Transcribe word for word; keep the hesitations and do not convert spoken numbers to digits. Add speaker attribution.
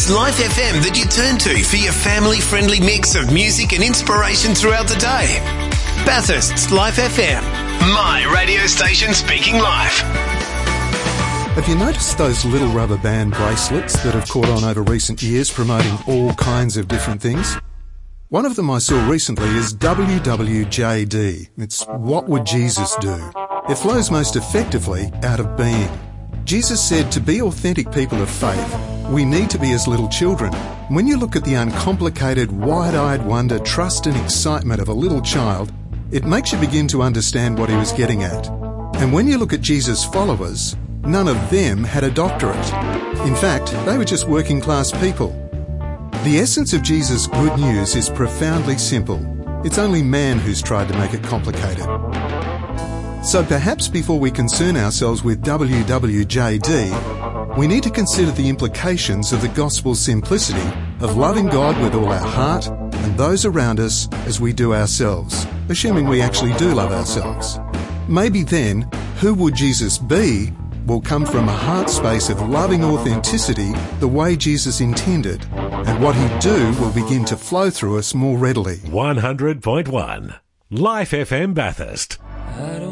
Speaker 1: It's Life F M that you turn to for your family-friendly mix of music and inspiration throughout the day. Bathurst's Life F M, my radio station speaking life.
Speaker 2: Have you noticed those little rubber band bracelets that have caught on over recent years promoting all kinds of different things? One of them I saw recently is W W J D. It's What Would Jesus Do? It flows most effectively out of being. Jesus said to be authentic people of faith, we need to be as little children. When you look at the uncomplicated, wide-eyed wonder, trust and excitement of a little child, it makes you begin to understand what he was getting at. And when you look at Jesus' followers, none of them had a doctorate. In fact, they were just working-class people. The essence of Jesus' good news is profoundly simple. It's only man who's tried to make it complicated. So perhaps before we concern ourselves with W W J D, we need to consider the implications of the gospel's simplicity of loving God with all our heart and those around us as we do ourselves, assuming we actually do love ourselves. Maybe then, who would Jesus be will come from a heart space of loving authenticity the way Jesus intended, and what he'd do will begin to flow through us more readily.
Speaker 3: one hundred point one Life F M Bathurst.